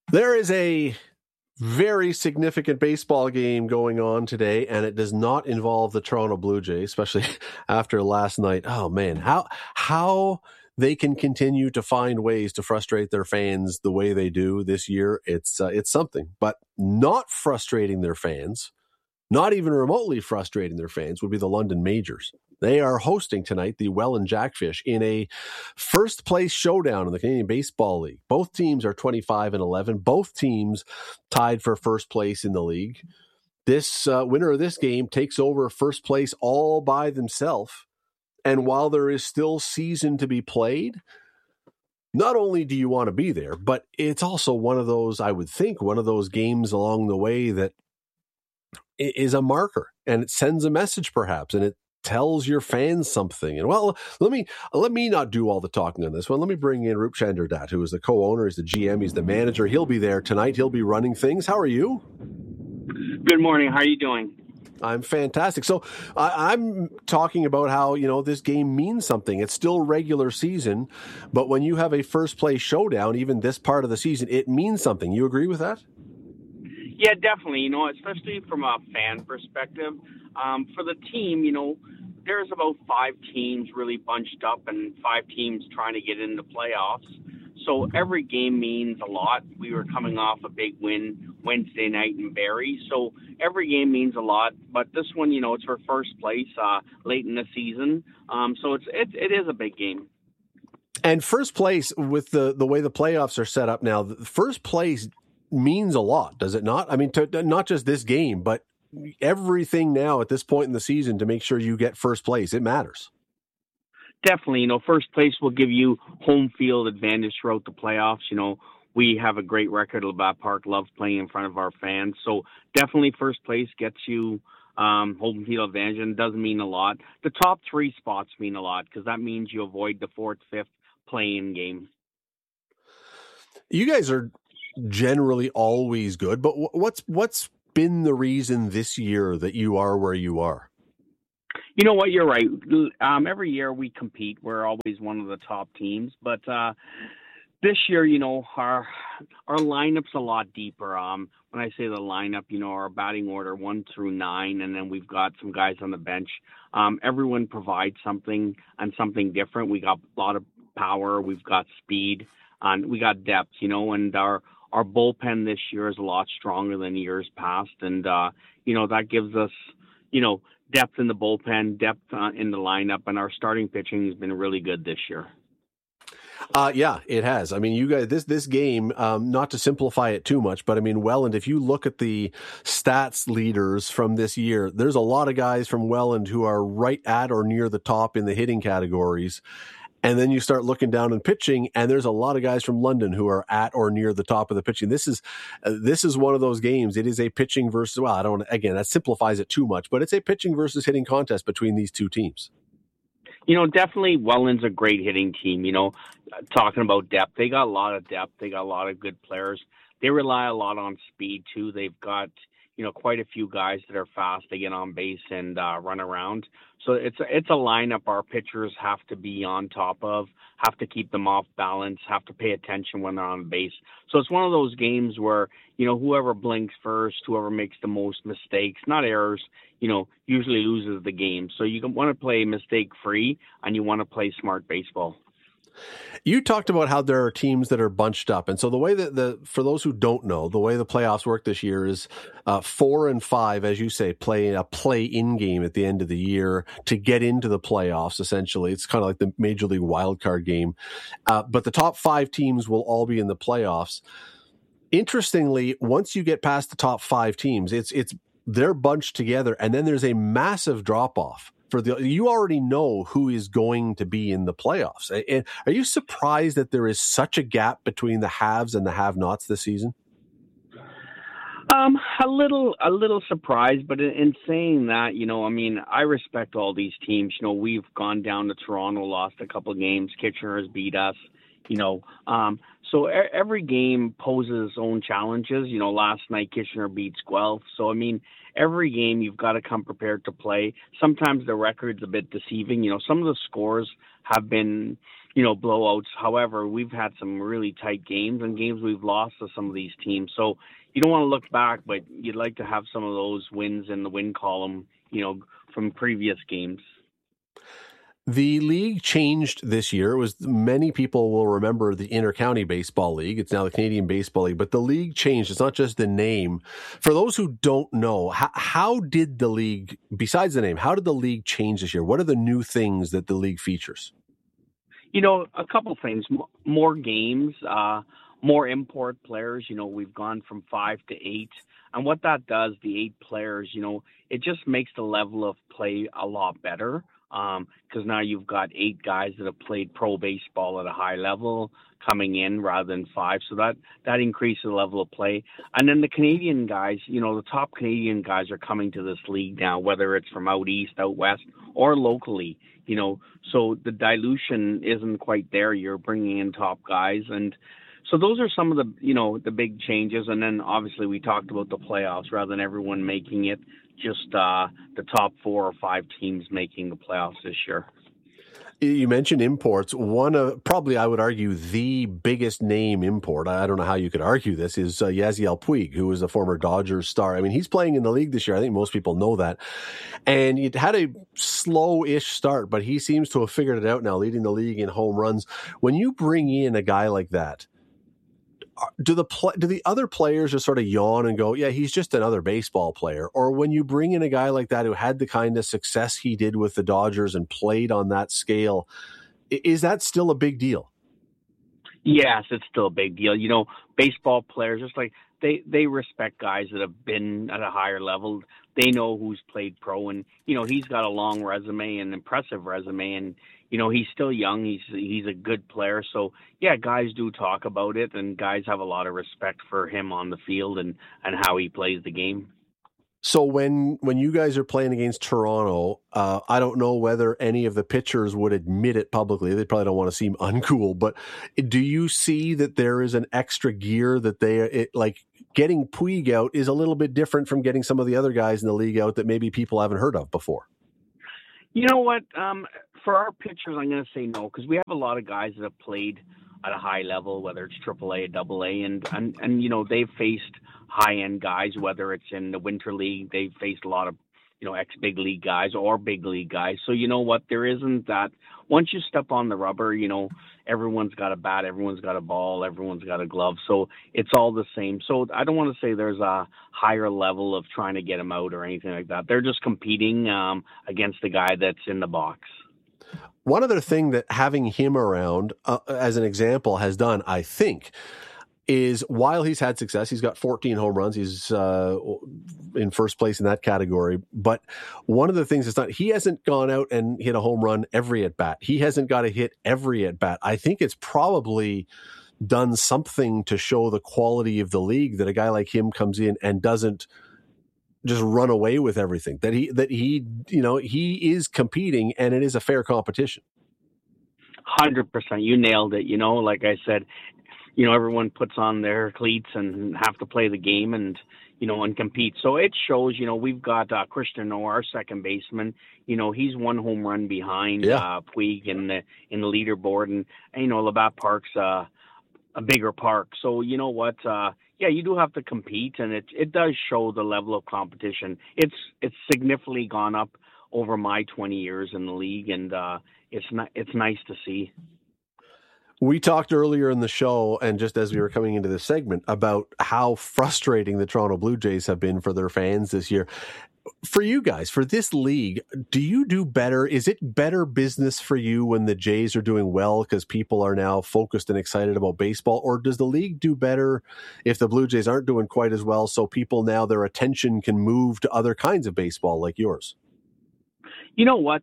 There is a very significant baseball game going on today, and it does not involve the Toronto Blue Jays, especially after last night. Oh man, how they can continue to find ways to frustrate their fans the way they do this year, it's something. But not frustrating their fans, not even remotely frustrating their fans, would be the London Majors. They are hosting tonight the Welland Jackfish in a first place showdown in the Canadian Baseball League. Both teams are 25-11. Both teams tied for first place in the league. This winner of this game takes over first place all by themselves. And while there is still season to be played, not only do you want to be there, but it's also one of those, I would think, one of those games along the way that is a marker, and it sends a message perhaps, and it tells your fans something. And well, let me not do all the talking on this one. Let me bring in Roop Chanderdat, who is the co-owner, he's the GM, he's the manager. He'll be there tonight. He'll be running things. How are you? Good morning. How are you doing? I'm fantastic. So I'm talking about how, this game means something. It's still regular season, but when you have a first place showdown, even this part of the season, it means something. You agree with that? Yeah, definitely. Especially from a fan perspective. For the team, there's about 5 teams really bunched up and 5 teams trying to get into playoffs. So every game means a lot. We were coming off a big win Wednesday night in Barrie. So every game means a lot. But this one, it's for first place late in the season. So it is a big game. And first place, with the way the playoffs are set up now, first place means a lot, does it not? I mean, not just this game, but everything now at this point in the season to make sure you get first place. It matters. Definitely, first place will give you home field advantage throughout the playoffs. We have a great record. Labatt Park loves playing in front of our fans. So definitely first place gets you home field advantage, and does mean a lot. The top 3 spots mean a lot because that means you avoid the 4th, 5th play-in game. You guys are generally always good, but what's been the reason this year that you are where you are? You know what? You're right. Every year we compete. We're always one of the top teams. But this year, our lineup's a lot deeper. When I say the lineup, our batting order 1 through 9, and then we've got some guys on the bench. Everyone provides something and something different. We got a lot of power. We've got speed, and we got depth. And our bullpen this year is a lot stronger than years past, and that gives us depth in the bullpen, depth in the lineup, and our starting pitching has been really good this year. Yeah, it has. I mean, you guys, this game, not to simplify it too much, but I mean, Welland, if you look at the stats leaders from this year, there's a lot of guys from Welland who are right at or near the top in the hitting categories. And then you start looking down in pitching, and there's a lot of guys from London who are at or near the top of the pitching. This is one of those games. It is a pitching versus, that simplifies it too much, but it's a pitching versus hitting contest between these two teams. Definitely Welland's a great hitting team. Talking about depth, they got a lot of depth. They got a lot of good players. They rely a lot on speed too. They've got quite a few guys that are fast. They get on base and run around. So it's a lineup our pitchers have to be on top of, have to keep them off balance, have to pay attention when they're on base. So it's one of those games where, whoever blinks first, whoever makes the most mistakes, not errors, usually loses the game. So you want to play mistake-free, and you want to play smart baseball. You talked about how there are teams that are bunched up. And so the way that for those who don't know, the way the playoffs work this year is 4 and 5, as you say, play a play-in game at the end of the year to get into the playoffs, essentially. It's kind of like the Major League wildcard game. But the top 5 teams will all be in the playoffs. Interestingly, once you get past the top 5 teams, they're bunched together, and then there's a massive drop-off. You already know who is going to be in the playoffs. And are you surprised that there is such a gap between the haves and the have-nots this season? A little surprised, but in saying that, I respect all these teams. We've gone down to Toronto, lost a couple of games. Kitchener has beat us. So every game poses its own challenges. Last night Kitchener beats Guelph. So, every game you've got to come prepared to play. Sometimes the record's a bit deceiving. Some of the scores have been, blowouts. However, we've had some really tight games and games we've lost to some of these teams. So you don't want to look back, but you'd like to have some of those wins in the win column, from previous games. The league changed this year. It was, many people will remember the Intercounty Baseball League. It's now the Canadian Baseball League, but the league changed. It's not just the name. For those who don't know, how did the league, besides the name, how did the league change this year? What are the new things that the league features? A couple things, more games, more import players. We've gone from 5 to 8. And what that does, the 8 players, it just makes the level of play a lot better. Because now you've got 8 guys that have played pro baseball at a high level coming in rather than 5. So that increases the level of play. And then the Canadian guys, the top Canadian guys are coming to this league now, whether it's from out east, out west, or locally, so the dilution isn't quite there. You're bringing in top guys. And so those are some of the, the big changes. And then obviously we talked about the playoffs rather than everyone making it, just the top 4 or 5 teams making the playoffs this year. You mentioned imports. One of, probably I would argue, the biggest name import, I don't know how you could argue this, is Yasiel Puig, who is a former Dodgers star. I mean, he's playing in the league this year. I think most people know that. And it had a slow-ish start, but he seems to have figured it out now, leading the league in home runs. When you bring in a guy like that, do the other players just sort of yawn and go, yeah, he's just another baseball player? Or when you bring in a guy like that who had the kind of success he did with the Dodgers and played on that scale, is that still a big deal? Yes, it's still a big deal. Baseball players, just like they respect guys that have been at a higher level. They know who's played pro, and he's got a long resume, an impressive resume, and he's still young. He's a good player. So yeah, guys do talk about it, and guys have a lot of respect for him on the field and how he plays the game. So when you guys are playing against Toronto, I don't know whether any of the pitchers would admit it publicly. They probably don't want to seem uncool, but do you see that there is an extra gear that like getting Puig out is a little bit different from getting some of the other guys in the league out that maybe people haven't heard of before? You know what? For our pitchers, I'm going to say no, because we have a lot of guys that have played at a high level, whether it's AAA, AA, and they've faced high-end guys, whether it's in the Winter League. They've faced a lot of, ex-big league guys or big league guys. So you know what? There isn't that. Once you step on the rubber, everyone's got a bat, everyone's got a ball, everyone's got a glove. So it's all the same. So I don't want to say there's a higher level of trying to get him out or anything like that. They're just competing against the guy that's in the box. One other thing that having him around, as an example, has done, I think, is while he's had success, he's got 14 home runs. He's in first place in that category. But one of the things that's not, he hasn't gone out and hit a home run every at bat. He hasn't got to hit every at bat. I think it's probably done something to show the quality of the league that a guy like him comes in and doesn't just run away with everything. That he is competing, and it is a fair competition. 100%. You nailed it. Like I said, everyone puts on their cleats and have to play the game and compete. So it shows, we've got Christian Noah, our second baseman. He's 1 home run behind Puig in the leaderboard. And Labatt Park's a bigger park. So you know what? You do have to compete, and it does show the level of competition. It's significantly gone up over my 20 years in the league, and it's nice to see. We talked earlier in the show, and just as we were coming into this segment, about how frustrating the Toronto Blue Jays have been for their fans this year. For you guys, for this league, do you do better? Is it better business for you when the Jays are doing well because people are now focused and excited about baseball? Or does the league do better if the Blue Jays aren't doing quite as well, so people now, their attention can move to other kinds of baseball like yours? You know what?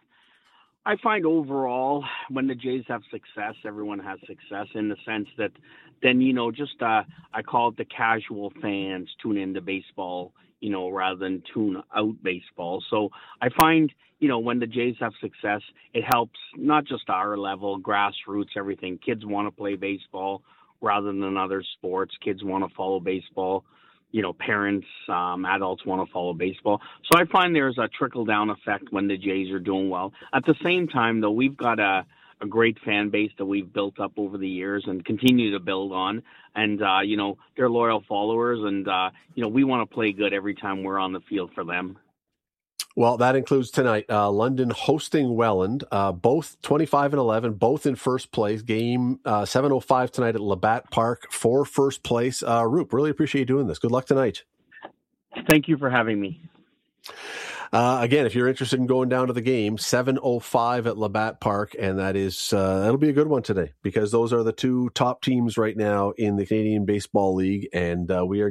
I find overall when the Jays have success, everyone has success in the sense that then, I call it the casual fans tune into baseball, rather than tune out baseball. So I find, when the Jays have success, it helps not just our level, grassroots, everything. Kids want to play baseball rather than other sports. Kids want to follow baseball. Parents, adults want to follow baseball. So I find there's a trickle-down effect when the Jays are doing well. At the same time, though, we've got a a great fan base that we've built up over the years and continue to build on. And, they're loyal followers. And, we want to play good every time we're on the field for them. Well, that includes tonight, London hosting Welland, both 25-11, both in first place. Game 7:05 tonight at Labatt Park for first place. Roop, really appreciate you doing this. Good luck tonight. Thank you for having me. Again, if you're interested in going down to the game, 7:05 at Labatt Park, and that is that'll be a good one today because those are the two top teams right now in the Canadian Baseball League, and we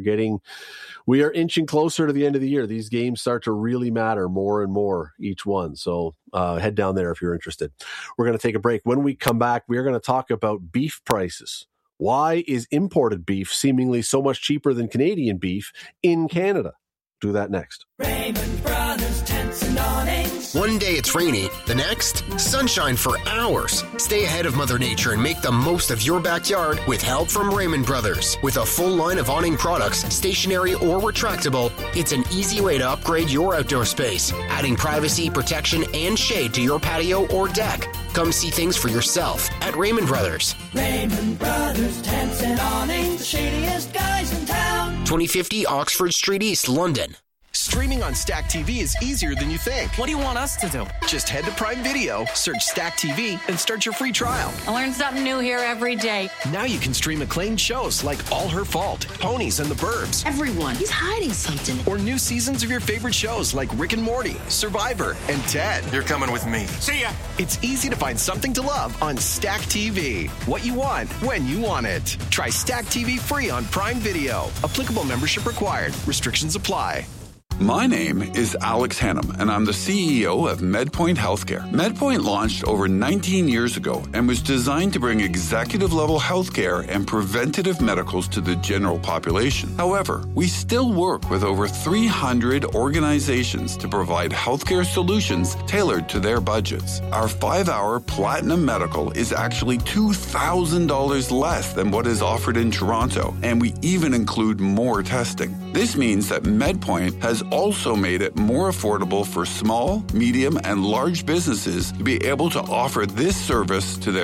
are inching closer to the end of the year. These games start to really matter more and more each one. So head down there if you're interested. We're going to take a break. When we come back, we're going to talk about beef prices. Why is imported beef seemingly so much cheaper than Canadian beef in Canada? Do that next. Raymond Brothers Tents and Awnings. One day it's rainy, the next, sunshine for hours. Stay ahead of Mother Nature and make the most of your backyard with help from Raymond Brothers. With a full line of awning products, stationary or retractable, it's an easy way to upgrade your outdoor space, adding privacy, protection, and shade to your patio or deck. Come see things for yourself at Raymond Brothers. Raymond Brothers Tents and Awnings, the shadiest guys in town. 2050 Oxford Street East, London. Streaming on Stack TV is easier than you think. What do you want us to do? Just head to Prime Video, search Stack TV, and start your free trial. I learn something new here every day. Now you can stream acclaimed shows like All Her Fault, Ponies and the Burbs. Everyone, he's hiding something. Or new seasons of your favorite shows like Rick and Morty, Survivor, and Ted. You're coming with me. See ya! It's easy to find something to love on Stack TV. What you want, when you want it. Try Stack TV free on Prime Video. Applicable membership required. Restrictions apply. My name is Alex Hannum, and I'm the CEO of MedPoint Healthcare. MedPoint launched over 19 years ago and was designed to bring executive-level healthcare and preventative medicals to the general population. However, we still work with over 300 organizations to provide healthcare solutions tailored to their budgets. Our 5-hour Platinum Medical is actually $2,000 less than what is offered in Toronto, and we even include more testing. This means that MedPoint has also made it more affordable for small, medium, and large businesses to be able to offer this service to their